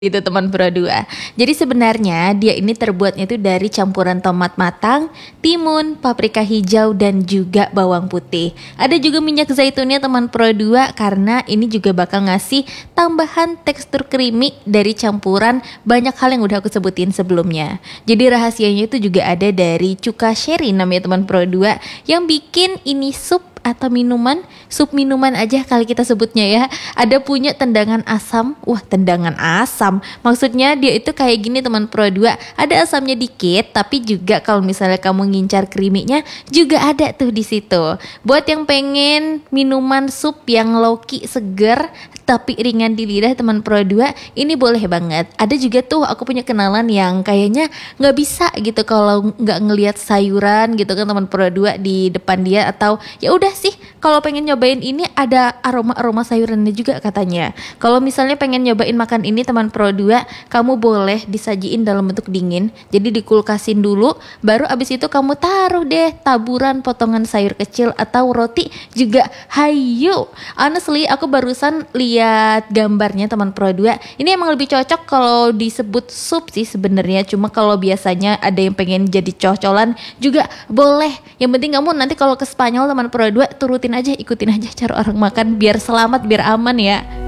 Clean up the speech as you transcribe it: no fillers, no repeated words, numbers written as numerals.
Itu teman Pro 2. Jadi sebenarnya dia ini terbuatnya itu dari campuran tomat matang, timun, paprika hijau dan juga bawang putih. Ada juga minyak zaitunnya teman Pro 2 karena ini juga bakal ngasih tambahan tekstur creamy dari campuran banyak hal yang udah aku sebutin sebelumnya. Jadi rahasianya itu juga ada dari cuka sherry namanya teman Pro 2 yang bikin ini sup atau sup minuman aja kali kita sebutnya ya. Ada punya tendangan asam. Wah, tendangan asam. Maksudnya dia itu kayak gini teman Pro 2. Ada asamnya dikit, tapi juga kalau misalnya kamu ngincar creamy-nya juga ada tuh di situ. Buat yang pengen minuman sup yang low-key seger tapi ringan di lidah teman Pro 2, ini boleh banget. Ada juga tuh aku punya kenalan yang kayaknya nggak bisa gitu kalau nggak ngelihat sayuran gitu kan teman Pro 2 di depan dia, atau ya udah sih kalau pengen nyobain ini ada aroma sayurannya juga katanya. Kalau misalnya pengen nyobain makan ini teman Pro 2, kamu boleh disajiin dalam bentuk dingin. Jadi dikulkasin dulu, baru abis itu kamu taruh deh taburan potongan sayur kecil atau roti juga. Hayu. Honestly aku barusan lihat gambarnya teman Pro 2. Ini emang lebih cocok kalau disebut sup sih sebenarnya. Cuma kalau biasanya ada yang pengen jadi cocolan juga boleh. Yang penting kamu nanti kalau ke Spanyol teman Pro 2 turutin aja, ikutin aja cara orang makan biar selamat, biar aman ya.